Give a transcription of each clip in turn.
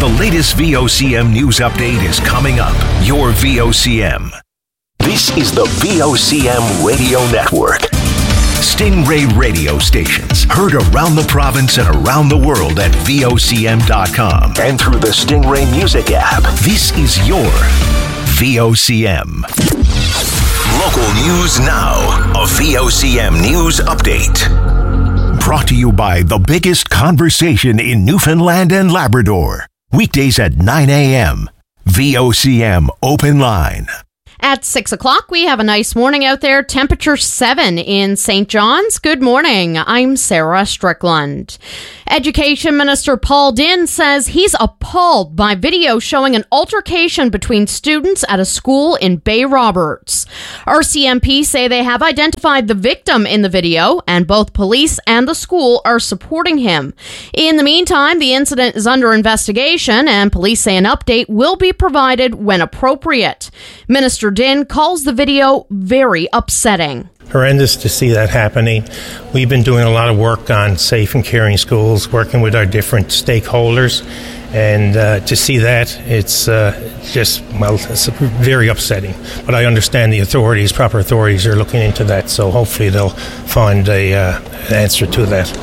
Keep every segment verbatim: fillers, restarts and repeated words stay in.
The latest V O C M news update is coming up. Your V O C M. This is the V O C M Radio Network. Stingray radio stations heard around the province and around the world at V O C M dot com and through the Stingray Music app. This is your V O C M. Local news now. A V O C M news update. Brought to you by the biggest conversation in Newfoundland and Labrador. Weekdays at nine a.m. V O C M Open Line. At six o'clock, we have a nice morning out there. Temperature seven in Saint John's. Good morning. I'm Sarah Strickland. Education Minister Paul Dinn says he's appalled by video showing an altercation between students at a school in Bay Roberts. R C M P say they have identified the victim in the video, and both police and the school are supporting him. In the meantime, the incident is under investigation, and police say an update will be provided when appropriate. Minister Dinn calls the video very upsetting. Horrendous to see that happening. We've been doing a lot of work on safe and caring schools, working with our different stakeholders, and uh, to see that, it's uh, just, well, it's very upsetting. But I understand the authorities, proper authorities, are looking into that, so hopefully they'll find a uh, answer to that.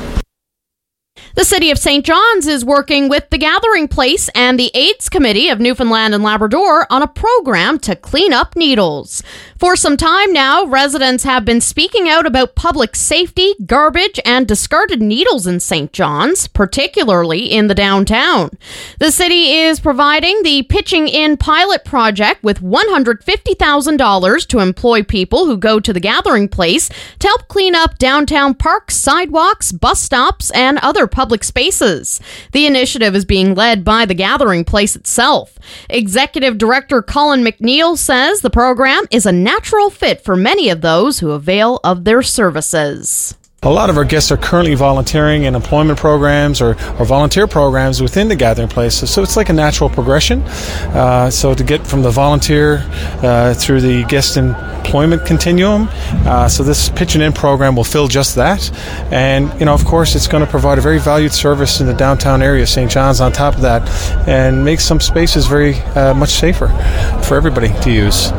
The City of Saint John's is working with the Gathering Place and the AIDS Committee of Newfoundland and Labrador on a program to clean up needles. For some time now, residents have been speaking out about public safety, garbage, and discarded needles in Saint John's, particularly in the downtown. The city is providing the Pitching In pilot project with one hundred fifty thousand dollars to employ people who go to the Gathering Place to help clean up downtown parks, sidewalks, bus stops, and other public public spaces. The initiative is being led by the Gathering Place itself. Executive Director Colin McNeil says the program is a natural fit for many of those who avail of their services. A lot of our guests are currently volunteering in employment programs or, or volunteer programs within the Gathering Place, so it's like a natural progression. Uh, so to get from the volunteer uh, through the guest employment continuum, uh, so this Pitching In program will fill just that. And, you know, of course, it's going to provide a very valued service in the downtown area of Saint John's on top of that, and make some spaces very uh, much safer for everybody to use.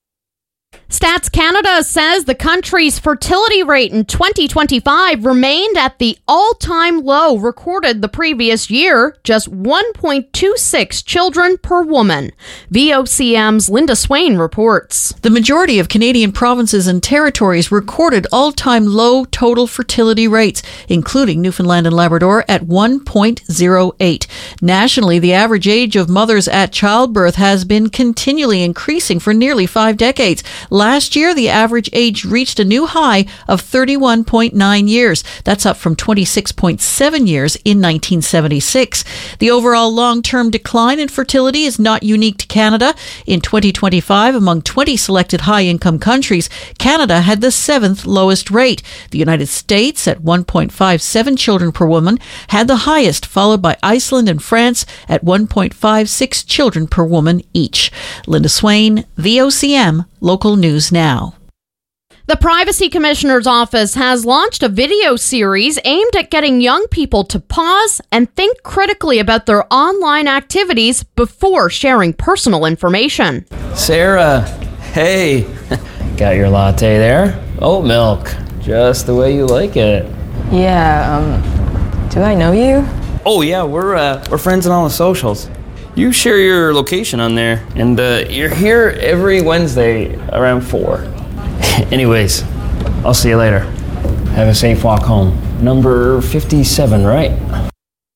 Stats Canada says the country's fertility rate in twenty twenty-five remained at the all-time low recorded the previous year, just one point two six children per woman. V O C M's Linda Swain reports. The majority of Canadian provinces and territories recorded all-time low total fertility rates, including Newfoundland and Labrador at one point oh eight. Nationally, the average age of mothers at childbirth has been continually increasing for nearly five decades. Last year, the average age reached a new high of thirty-one point nine years. That's up from twenty-six point seven years in nineteen seventy-six. The overall long-term decline in fertility is not unique to Canada. In twenty twenty-five, among twenty selected high-income countries, Canada had the seventh lowest rate. The United States, at one point five seven children per woman, had the highest, followed by Iceland and France at one point five six children per woman each. Linda Swain, V O C M, Local News Now. The Privacy Commissioner's Office has launched a video series aimed at getting young people to pause and think critically about their online activities before sharing personal information. Sarah, hey, got your latte there? Oat milk, just the way you like it. Yeah, um, do I know you? Oh yeah, we're uh, we're friends on all the socials. You share your location on there, and uh, you're here every Wednesday around four. Anyways, I'll see you later. Have a safe walk home. Number fifty-seven, right?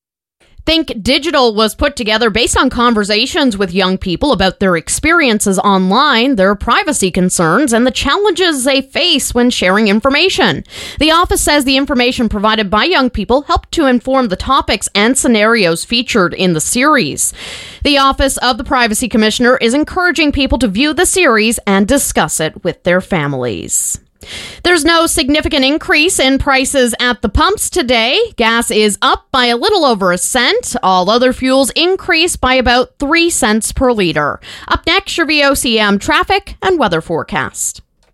Think Digital was put together based on conversations with young people about their experiences online, their privacy concerns, and the challenges they face when sharing information. The office says the information provided by young people helped to inform the topics and scenarios featured in the series. The Office of the Privacy Commissioner is encouraging people to view the series and discuss it with their families. There's no significant increase in prices at the pumps today. Gas is up by a little over a cent. All other fuels increase by about three cents per litre. Up next, your V O C M traffic and weather forecast.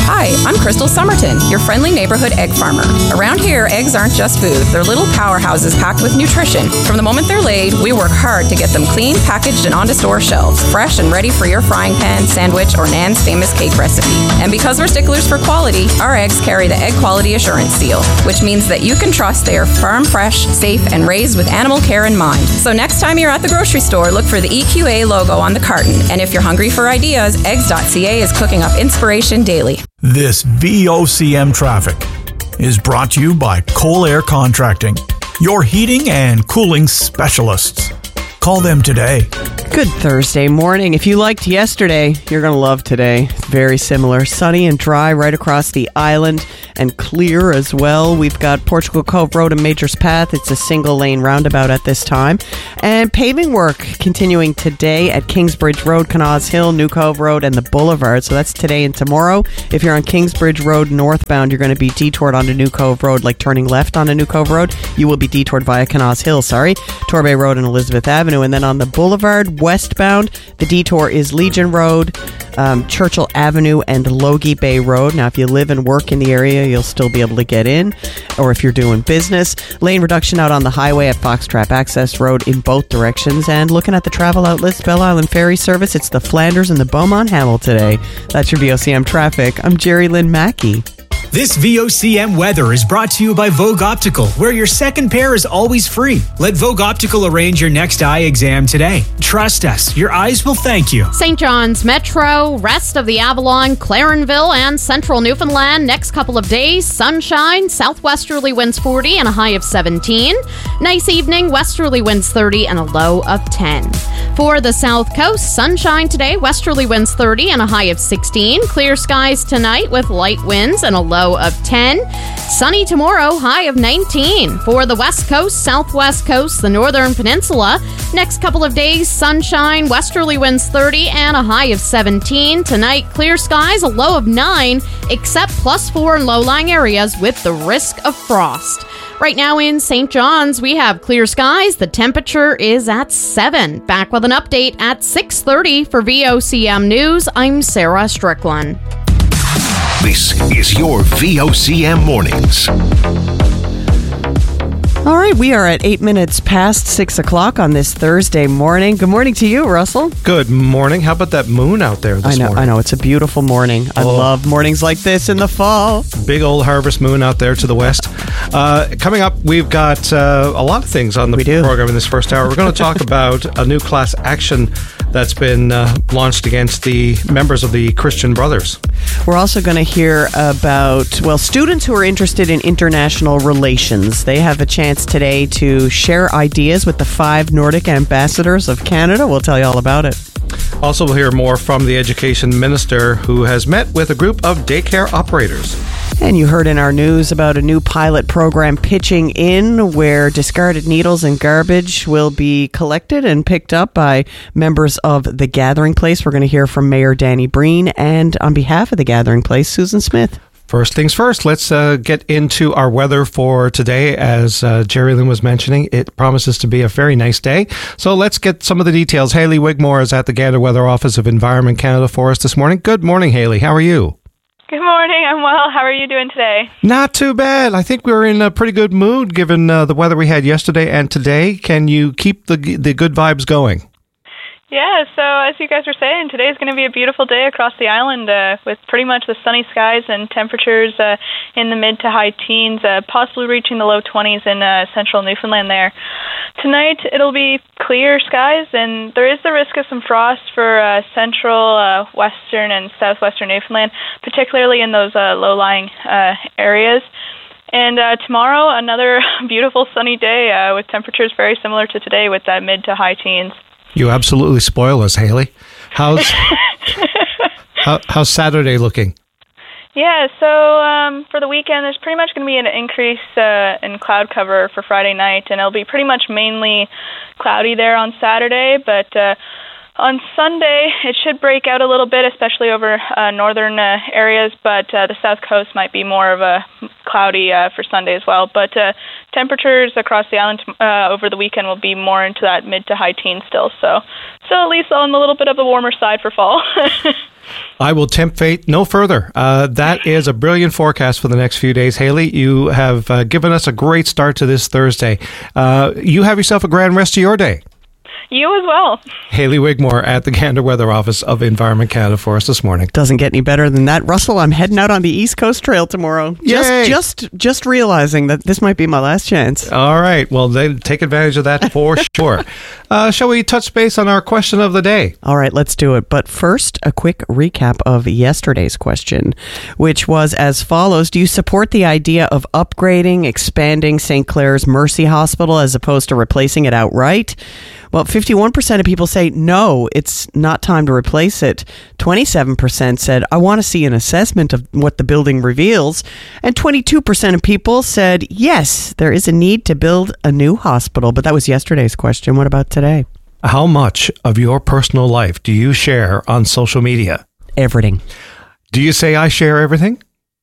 Hi, I'm Crystal Somerton, your friendly neighborhood egg farmer. Around here, eggs aren't just food. They're little powerhouses packed with nutrition. From the moment they're laid, we work hard to get them clean, packaged, and onto store shelves, fresh and ready for your frying pan, sandwich, or Nan's famous cake recipe. And because we're sticklers for quality, our eggs carry the Egg Quality Assurance Seal, which means that you can trust they are farm fresh, safe, and raised with animal care in mind. So next time you're at the grocery store, look for the E Q A logo on the carton. And if you're hungry for ideas, eggs dot c a is cooking up inspiration daily. This V O C M traffic is brought to you by Coal Air Contracting, your heating and cooling specialists. Call them today. Good Thursday morning. If you liked yesterday, you're going to love today. It's very similar. Sunny and dry right across the island and clear as well. We've got Portugal Cove Road and Majors Path. It's a single lane roundabout at this time. And paving work continuing today at Kingsbridge Road, Canals Hill, New Cove Road, and the Boulevard. So that's today and tomorrow. If you're on Kingsbridge Road northbound, you're going to be detoured onto New Cove Road, like turning left onto New Cove Road. You will be detoured via Canals Hill, sorry, Torbay Road and Elizabeth Avenue. And then on the Boulevard westbound, the detour is Legion Road, um, Churchill Avenue, and Logie Bay Road. Now, if you live and work in the area, you'll still be able to get in, or if you're doing business. Lane reduction out on the highway at Foxtrap Access Road in both directions. And looking at the travel outlets, Belle Island Ferry Service, it's the Flanders and the Beaumont Hamel today. That's your V O C M traffic. I'm Jerry Lynn Mackey. This V O C M weather is brought to you by Vogue Optical, where your second pair is always free. Let Vogue Optical arrange your next eye exam today. Trust us, your eyes will thank you. Saint John's Metro, rest of the Avalon, Clarenville, and central Newfoundland. Next couple of days, sunshine, southwesterly winds forty and a high of seventeen. Nice evening, westerly winds thirty and a low of ten. For the South Coast, sunshine today, westerly winds thirty and a high of sixteen. Clear skies tonight with light winds and a low of ten. Sunny tomorrow, high of nineteen. For the West Coast, Southwest Coast, the Northern Peninsula, next couple of days, sunshine, westerly winds thirty and a high of seventeen. Tonight, clear skies, a low of nine, except plus four in low-lying areas with the risk of frost. Right now in Saint John's, we have clear skies. The temperature is at seven. Back with an update at six thirty for V O C M News. I'm Sarah Strickland. This is your V O C M Mornings. All right, we are at eight minutes past six o'clock on this Thursday morning. Good morning to you, Russell. Good morning. How about that moon out there this I know, morning? I know. It's a beautiful morning. I Oh. love mornings like this in the fall. Big old harvest moon out there to the west. Uh, coming up, we've got uh, a lot of things on the program in this first hour. We're going to talk about a new class action that's been uh, launched against the members of the Christian Brothers. We're also going to hear about, well, students who are interested in international relations. They have a chance today to share ideas with the five Nordic ambassadors of Canada. We'll tell you all about it. Also, we'll hear more from the education minister, who has met with a group of daycare operators. And you heard in our news about a new pilot program pitching in, where discarded needles and garbage will be collected and picked up by members of The Gathering Place. We're going to hear from Mayor Danny Breen, and on behalf of The Gathering Place, Susan Smith. First things first, let's uh, get into our weather for today. As uh, Jerry Lynn was mentioning, it promises to be a very nice day. So let's get some of the details. Haley Wigmore is at the Gander Weather Office of Environment Canada for us this morning. Good morning, Haley. How are you? Good morning. I'm well. How are you doing today? Not too bad. I think we were in a pretty good mood given uh, the weather we had yesterday and today. Can you keep the the good vibes going? Yeah, so as you guys were saying, today's going to be a beautiful day across the island uh, with pretty much the sunny skies and temperatures uh, in the mid to high teens, uh, possibly reaching the low twenties in uh, central Newfoundland there. Tonight, it'll be clear skies, and there is the risk of some frost for uh, central, uh, western, and southwestern Newfoundland, particularly in those uh, low-lying uh, areas. And uh, tomorrow, another beautiful sunny day uh, with temperatures very similar to today with that mid to high teens. You absolutely spoil us, Haley. How's how, how's Saturday looking? Yeah, so um, for the weekend, there's pretty much going to be an increase uh, in cloud cover for Friday night, and it'll be pretty much mainly cloudy there on Saturday, but uh, On Sunday, it should break out a little bit, especially over uh, northern uh, areas, but uh, the south coast might be more of a cloudy uh, for Sunday as well. But uh, temperatures across the island uh, over the weekend will be more into that mid to high teens still, so so at least on a little bit of the warmer side for fall. I will tempt fate no further. Uh, that is a brilliant forecast for the next few days. Haley, you have uh, given us a great start to this Thursday. Uh, you have yourself a grand rest of your day. You as well. Haley Wigmore at the Gander Weather Office of Environment Canada for us this morning. Doesn't get any better than that. Russell, I'm heading out on the East Coast Trail tomorrow. Yay! Just, just, just realizing that this might be my last chance. All right. Well, then take advantage of that for sure. Uh, shall we touch base on our question of the day? All right, let's do it. But first, a quick recap of yesterday's question, which was as follows. Do you support the idea of upgrading, expanding Saint Clair's Mercy Hospital as opposed to replacing it outright? Well, fifty-one percent of people say, no, it's not time to replace it. twenty-seven percent said, I want to see an assessment of what the building reveals. And twenty-two percent of people said, yes, there is a need to build a new hospital. But that was yesterday's question. What about today? How much of your personal life do you share on social media? Everything. Do you say I share everything?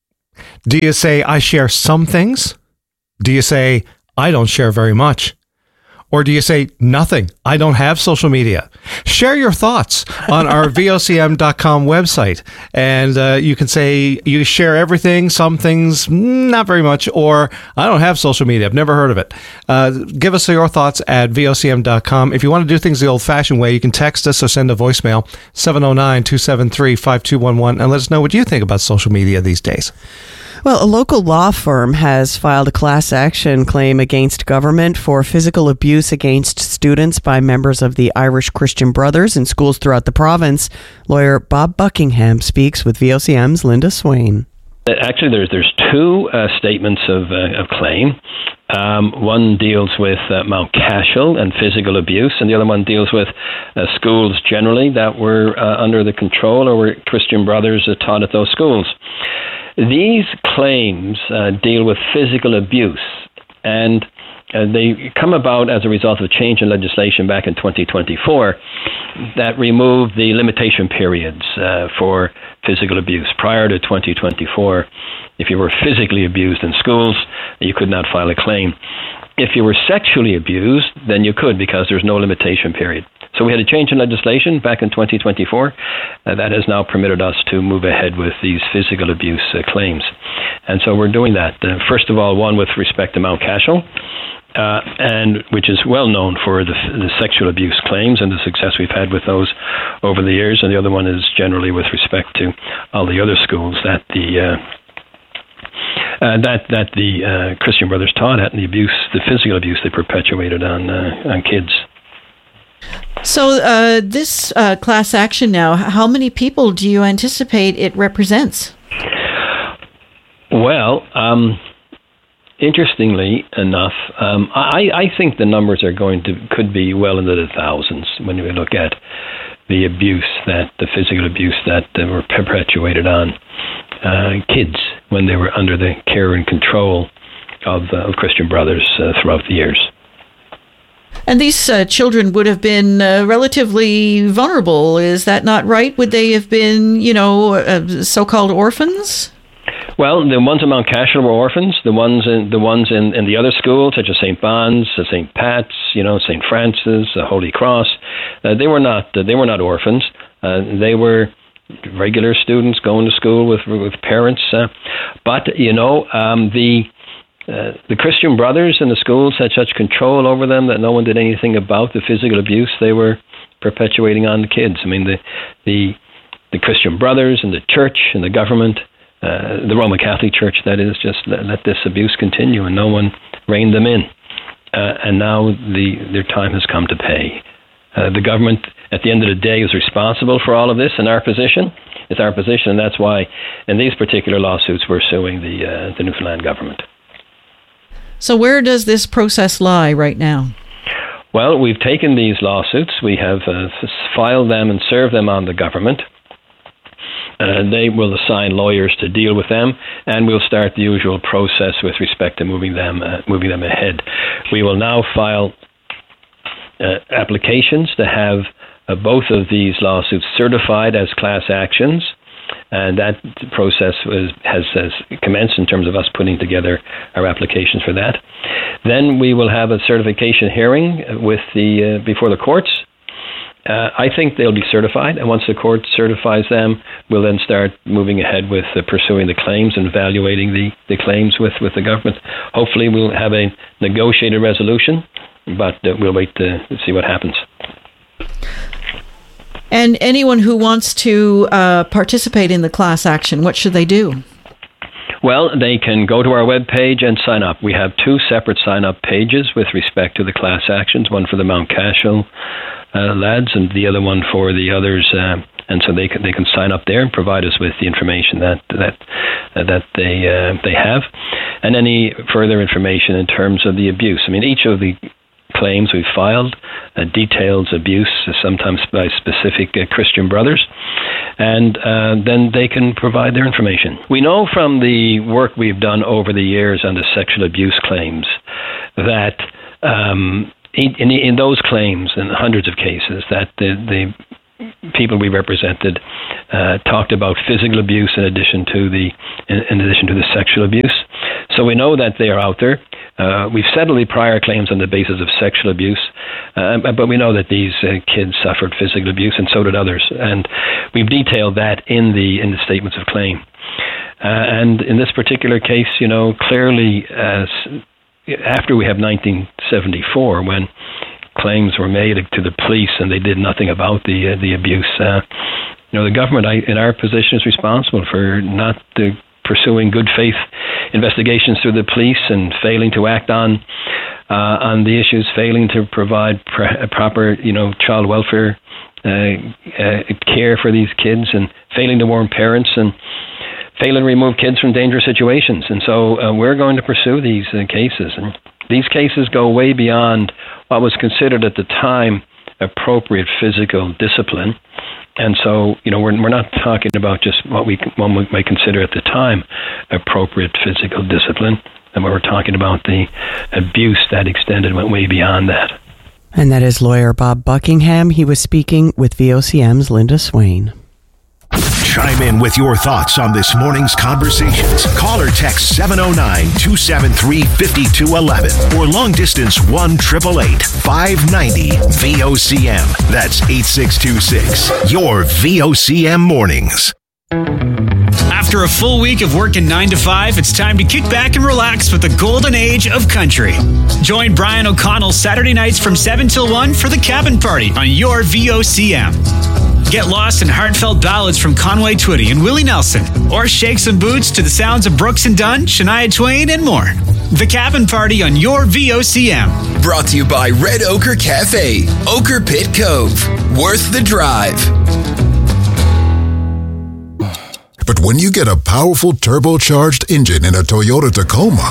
Do you say I share some things? Do you say I don't share very much? Or do you say nothing? I don't have social media. Share your thoughts on our V O C M dot com website. And uh, you can say you share everything, some things, not very much, or I don't have social media. I've never heard of it. Uh, give us your thoughts at V O C M dot com. If you want to do things the old-fashioned way, you can text us or send a voicemail, seven oh nine, two seven three, five two one one, and let us know what you think about social media these days. Well, a local law firm has filed a class action claim against government for physical abuse against students by members of the Irish Christian Brothers in schools throughout the province. Lawyer Bob Buckingham speaks with V O C M's Linda Swain. Actually, there's there's two uh, statements of uh, of claim. Um, one deals with uh, Mount Cashel and physical abuse, and the other one deals with uh, schools generally that were uh, under the control or were Christian Brothers uh, taught at those schools. These claims uh, deal with physical abuse, and uh, they come about as a result of a change in legislation back in twenty twenty-four that removed the limitation periods uh, for physical abuse. Prior to twenty twenty-four, if you were physically abused in schools, you could not file a claim. If you were sexually abused, then you could, because there's no limitation period. So we had a change in legislation back in twenty twenty-four uh, that has now permitted us to move ahead with these physical abuse uh, claims. And so we're doing that. Uh, first of all, one with respect to Mount Cashel, uh, and which is well known for the, the sexual abuse claims and the success we've had with those over the years. And the other one is generally with respect to all the other schools that the uh, Uh, that that the uh, Christian Brothers taught at, and the abuse, the physical abuse they perpetuated on uh, on kids. So uh, this uh, class action now, how many people do you anticipate it represents? Well, um, interestingly enough, um, I, I think the numbers are going to could be well into the thousands when we look at the abuse that the physical abuse that uh, were perpetuated on uh, kids when they were under the care and control of, uh, of Christian Brothers uh, throughout the years. And these uh, children would have been uh, relatively vulnerable. Is that not right? Would they have been, you know, uh, so-called orphans? Well, the ones at Mount Cashel were orphans. The ones in the ones in, in the other schools, such as Saint Bon's, uh, Saint Pat's, you know, Saint Francis, uh, Holy Cross, uh, they were not uh, they were not orphans. Uh, they were regular students going to school with with parents. Uh, but you know, um, the uh, the Christian Brothers in the schools had such control over them that no one did anything about the physical abuse they were perpetuating on the kids. I mean, the the the Christian Brothers and the church and the government. Uh, the Roman Catholic Church, that is, just let, let this abuse continue, and no one reined them in. Uh, and now the their time has come to pay. Uh, the government, at the end of the day, is responsible for all of this, and our position is our position, and that's why, in these particular lawsuits, we're suing the uh, the Newfoundland government. So where does this process lie right now? Well, we've taken these lawsuits, we have uh, filed them and served them on the government. Uh, they will assign lawyers to deal with them, and we'll start the usual process with respect to moving them uh, moving them ahead. We will now file uh, applications to have uh, both of these lawsuits certified as class actions. And that process was, has, has commenced in terms of us putting together our applications for that. Then we will have a certification hearing with the uh, before the courts. Uh, I think they'll be certified, and once the court certifies them, we'll then start moving ahead with uh, pursuing the claims and evaluating the, the claims with, with the government. Hopefully we'll have a negotiated resolution, but uh, we'll wait to see what happens. And anyone who wants to uh, participate in the class action, what should they do? Well, they can go to our webpage and sign up. We have two separate sign-up pages with respect to the class actions, one for the Mount Cashel uh, lads and the other one for the others. Uh, and so they can they can sign up there and provide us with the information that that uh, that they uh, they have, and any further information in terms of the abuse. I mean, each of the claims we've filed uh, details abuse, uh, sometimes by specific uh, Christian brothers, and uh, then they can provide their information. We know from the work we've done over the years on the sexual abuse claims that um, in, in, in those claims, in hundreds of cases, that the, the people we represented uh, talked about physical abuse in addition to the in, in addition to the sexual abuse. So we know that they are out there. Uh, we've settled the prior claims on the basis of sexual abuse, uh, but we know that these uh, kids suffered physical abuse, and so did others. And we've detailed that in the in the statements of claim. Uh, and in this particular case, you know, clearly, as after we have nineteen seventy-four, when claims were made to the police and they did nothing about the uh, the abuse, uh, you know, the government, I, in our position, is responsible for not uh, pursuing good faith investigations through the police and failing to act on uh, on the issues, failing to provide pr- proper, you know, child welfare uh, uh, care for these kids, and failing to warn parents, and failing to remove kids from dangerous situations. And so uh, we're going to pursue these uh, cases. And these cases go way beyond what was considered at the time appropriate physical discipline. And so, you know, we're we're not talking about just what we one might consider at the time appropriate physical discipline, and we're talking about the abuse that extended, went way beyond that. And that is lawyer Bob Buckingham. He was speaking with V O C M's Linda Swain. Chime in with your thoughts on this morning's conversations. Call or text seven oh nine, two seven three, five two one one or long distance one eight eight eight, five nine zero V O C M. That's eight six two six. Your V O C M mornings. After a full week of working nine to five, it's time to kick back and relax with the golden age of country. Join Brian O'Connell Saturday nights from seven till one for the Cabin Party on your V O C M. Get lost in heartfelt ballads from Conway Twitty and Willie Nelson, or shake some boots to the sounds of Brooks and Dunn, Shania Twain, and more. The Cabin Party on your V O C M. Brought to you by Red Ochre Cafe, Ochre Pit Cove. Worth the drive. But when you get a powerful turbocharged engine in a Toyota Tacoma,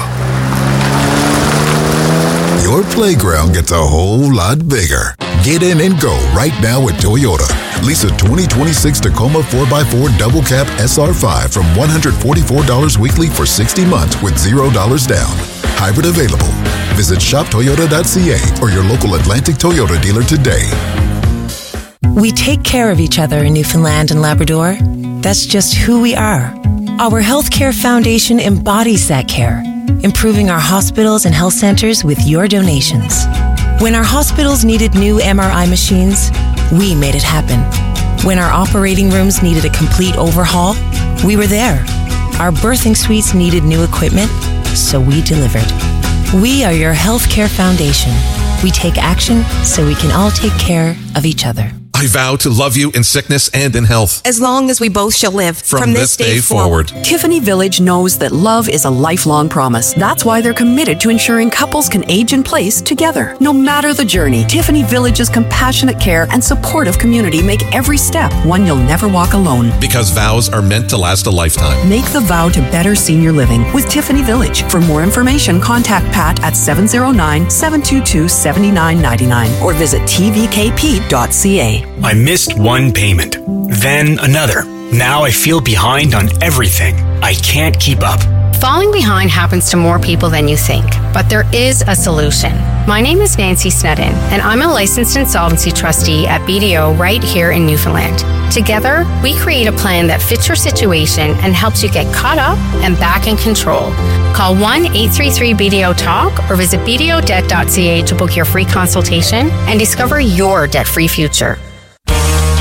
your playground gets a whole lot bigger. Get in and go right now at Toyota. Lease a twenty twenty-six Tacoma four by four Double Cab S R five from one hundred forty-four dollars weekly for sixty months with zero dollars down. Hybrid available. Visit shop toyota dot c a or your local Atlantic Toyota dealer today. We take care of each other in Newfoundland and Labrador. That's just who we are. Our Healthcare Foundation embodies that care, improving our hospitals and health centers with your donations. When our hospitals needed new M R I machines, we made it happen. When our operating rooms needed a complete overhaul, we were there. Our birthing suites needed new equipment, so we delivered. We are your Healthcare Foundation. We take action so we can all take care of each other. I vow to love you in sickness and in health. As long as we both shall live. From, From this, this day, day forward. forward. Tiffany Village knows that love is a lifelong promise. That's why they're committed to ensuring couples can age in place together. No matter the journey, Tiffany Village's compassionate care and supportive community make every step one you'll never walk alone. Because vows are meant to last a lifetime. Make the vow to better senior living with Tiffany Village. For more information, contact Pat at seven oh nine, seven two two, seven nine nine nine or visit t v k p dot c a. I missed one payment, then another. Now I feel behind on everything. I can't keep up. Falling behind happens to more people than you think, but there is a solution. My name is Nancy Snedden, and I'm a licensed insolvency trustee at B D O right here in Newfoundland. Together, we create a plan that fits your situation and helps you get caught up and back in control. Call one eight three three B D O talk or visit b d o debt dot c a to book your free consultation and discover your debt-free future.